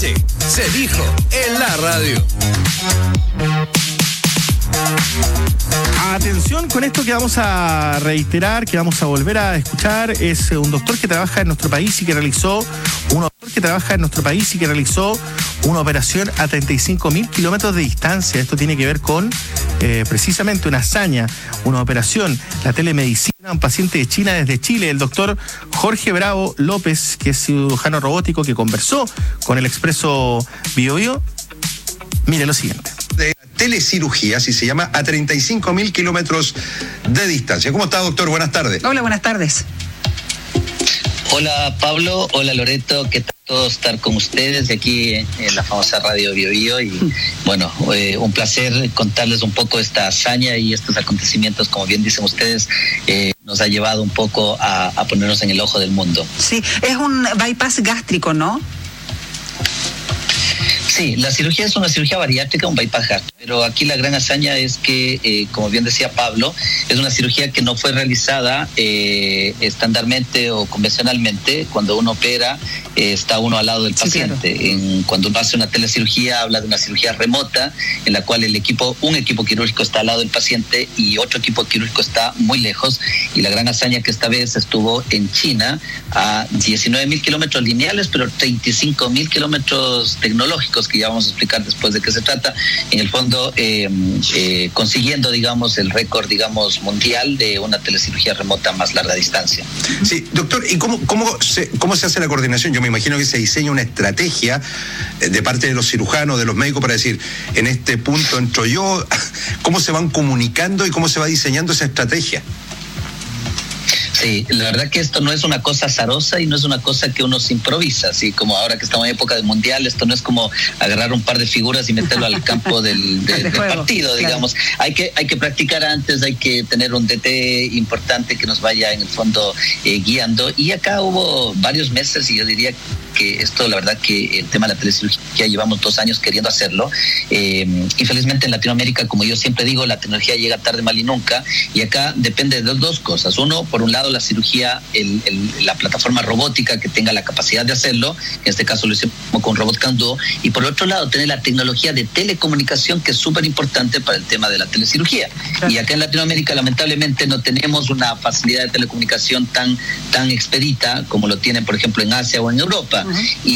noche se dijo en la radio. Atención con esto que vamos a reiterar, que vamos a volver a escuchar. Es un doctor que trabaja en nuestro país y que realizó una operación a 35.000 kilómetros de distancia. Esto tiene que ver con precisamente una hazaña, una operación, la telemedicina, un paciente de China desde Chile. El doctor Jorge Bravo López, que es cirujano robótico, que conversó con el Expreso Biobío. Mire lo siguiente. De telecirugía, así se llama, a 35.000 kilómetros de distancia. ¿Cómo está, doctor? Buenas tardes. Hola, buenas tardes. Hola, Pablo. Hola, Loreto. ¿Qué tal? Todo estar con ustedes de aquí en la famosa Radio Biobío y bueno, un placer contarles un poco esta hazaña y estos acontecimientos, como bien dicen ustedes, nos ha llevado un poco a ponernos en el ojo del mundo. Sí, es un bypass gástrico, ¿no? Sí, la cirugía es una cirugía bariátrica, un bypass gástrico, pero aquí la gran hazaña es que, como bien decía Pablo, es una cirugía que no fue realizada estándarmente o convencionalmente. Cuando uno opera, está uno al lado del paciente. Sí, claro. Cuando uno hace una telecirugía, habla de una cirugía remota, en la cual un equipo quirúrgico está al lado del paciente y otro equipo quirúrgico está muy lejos. Y la gran hazaña que esta vez estuvo en China a 19.000 kilómetros lineales, pero 35.000 kilómetros tecnológicos, que ya vamos a explicar después de qué se trata. En el fondo, consiguiendo, digamos, el récord, digamos, mundial de una telecirugía remota a más larga distancia. Sí, doctor, ¿y cómo se hace la coordinación? Yo me imagino que se diseña una estrategia de parte de los cirujanos, de los médicos, para decir, en este punto entro yo. ¿Cómo se van comunicando y cómo se va diseñando esa estrategia? Sí, la verdad que esto no es una cosa azarosa y no es una cosa que uno se improvisa, así como ahora que estamos en época de mundial. Esto no es como agarrar un par de figuras y meterlo al campo del partido, digamos. Claro. Hay que practicar antes, hay que tener un DT importante que nos vaya en el fondo guiando. Y acá hubo varios meses y yo diría que esto, la verdad que el tema de la telecirugía llevamos 2 años queriendo hacerlo. Infelizmente en Latinoamérica, como yo siempre digo, la tecnología llega tarde, mal y nunca. Y acá depende de 2 cosas. Uno, por un lado, la cirugía, la plataforma robótica que tenga la capacidad de hacerlo. En este caso lo hicimos con Robot Can Do. Y por otro lado, tener la tecnología de telecomunicación, que es súper importante para el tema de la telecirugía. Claro. Y acá en Latinoamérica, lamentablemente, no tenemos una facilidad de telecomunicación tan expedita como lo tienen, por ejemplo, en Asia o en Europa. Uh-huh.